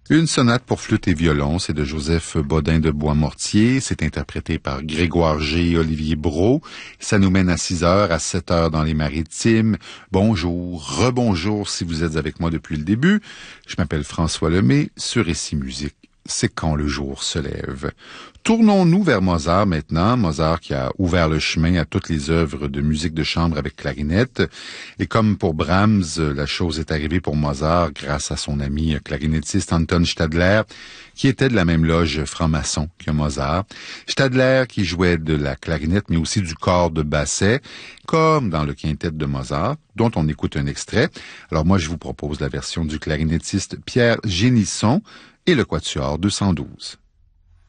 Une sonate pour flûte et violon, c'est de Joseph Bodin de Boismortier. C'est interprété par Grégoire G. et Olivier Brault. Ça nous mène à 6 heures, à 7 heures dans les Maritimes. Bonjour, rebonjour si vous êtes avec moi depuis le début. Je m'appelle François Lemay, sur Récit Musique. C'est quand le jour se lève. Tournons-nous vers Mozart maintenant. Mozart qui a ouvert le chemin à toutes les œuvres de musique de chambre avec clarinette. Et comme pour Brahms, la chose est arrivée pour Mozart grâce à son ami clarinettiste Anton Stadler, qui était de la même loge franc-maçon que Mozart. Stadler qui jouait de la clarinette, mais aussi du corps de basset, comme dans le quintet de Mozart, dont on écoute un extrait. Alors moi, je vous propose la version du clarinettiste Pierre Génisson et le quatuor 212.